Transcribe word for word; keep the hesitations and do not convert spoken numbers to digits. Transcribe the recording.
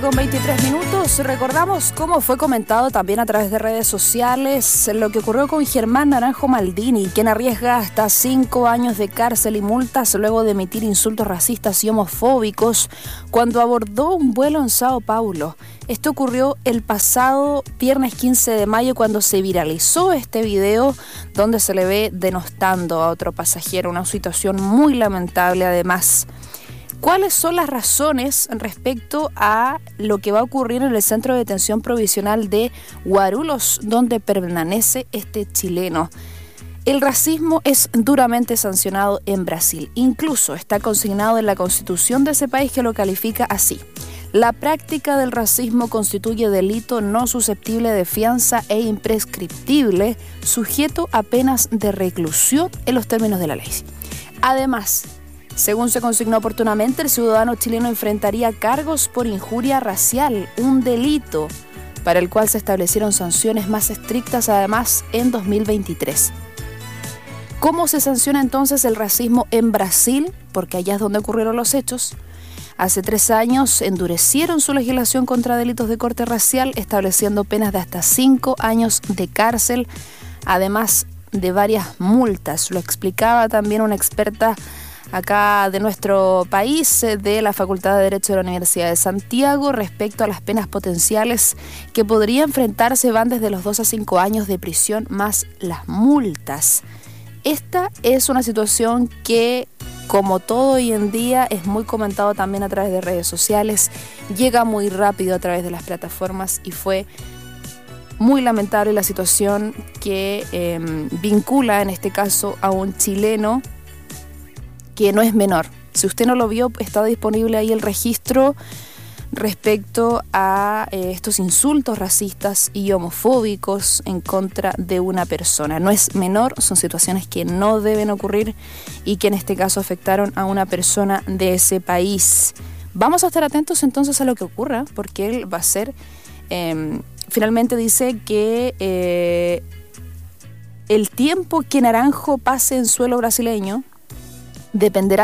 Con veintitrés minutos, recordamos cómo fue comentado también a través de redes sociales lo que ocurrió con Germán Naranjo Maldini, quien arriesga hasta cinco años de cárcel y multas luego de emitir insultos racistas y homofóbicos cuando abordó un vuelo en Sao Paulo. Esto ocurrió el pasado viernes quince de mayo cuando se viralizó este video donde se le ve denostando a otro pasajero, una situación muy lamentable además. ¿Cuáles son las razones respecto a lo que va a ocurrir en el centro de detención provisional de Guarulhos, donde permanece este chileno? El racismo es duramente sancionado en Brasil. Incluso está consignado en la constitución de ese país que lo califica así. La práctica del racismo constituye delito no susceptible de fianza e imprescriptible, sujeto a penas de reclusión en los términos de la ley. Además, según se consignó oportunamente, el ciudadano chileno enfrentaría cargos por injuria racial, un delito para el cual se establecieron sanciones más estrictas además en dos mil veintitrés. ¿Cómo se sanciona entonces el racismo en Brasil? Porque allá es donde ocurrieron los hechos. Hace tres años endurecieron su legislación contra delitos de corte racial, estableciendo penas de hasta cinco años de cárcel, además de varias multas. Lo explicaba también una experta acá de nuestro país, de la Facultad de Derecho de la Universidad de Santiago, respecto a las penas potenciales que podría enfrentarse van desde los dos a cinco años de prisión más las multas. Esta es una situación que, como todo hoy en día, es muy comentado también a través de redes sociales, llega muy rápido a través de las plataformas y fue muy lamentable la situación que eh, vincula en este caso a un chileno que no es menor. Si usted no lo vio, está disponible ahí el registro respecto a eh, estos insultos racistas y homofóbicos en contra de una persona. No es menor, son situaciones que no deben ocurrir y que en este caso afectaron a una persona de ese país. Vamos a estar atentos entonces a lo que ocurra, porque él va a ser, eh, finalmente dice que eh, el tiempo que Naranjo pase en suelo brasileño dependerá